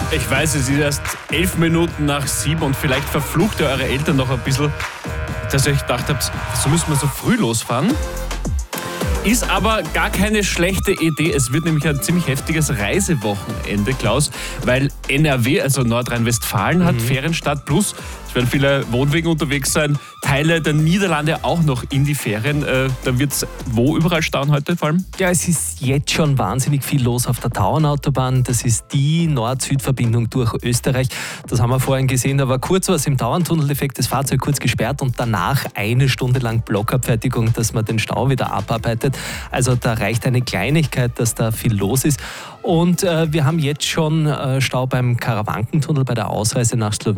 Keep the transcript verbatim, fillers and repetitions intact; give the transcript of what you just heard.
Ich weiß, es ist erst elf Minuten nach sieben und vielleicht verflucht ihr eure Eltern noch ein bisschen, dass ihr euch gedacht habt, so müssen wir so früh losfahren. Ist aber gar keine schlechte Idee. Es wird nämlich ein ziemlich heftiges Reisewochenende, Klaus, weil N R W, also Nordrhein-Westfalen, hat mhm. Ferienstart plus. Es werden viele Wohnwegen unterwegs sein. Teile der Niederlande auch noch in die Ferien. Äh, da wird es wo überall stauen heute vor allem? Ja, es ist jetzt schon wahnsinnig viel los auf der Tauernautobahn. Das ist die Nord-Süd-Verbindung durch Österreich. Das haben wir vorhin gesehen. Da war kurz was im Tauerntunnel-Defekt, das Fahrzeug kurz gesperrt und danach eine Stunde lang Blockabfertigung, dass man den Stau wieder abarbeitet. Also da reicht eine Kleinigkeit, dass da viel los ist. Und äh, wir haben jetzt schon äh, Stau beim Karawankentunnel bei der Ausreise nach Slowenien.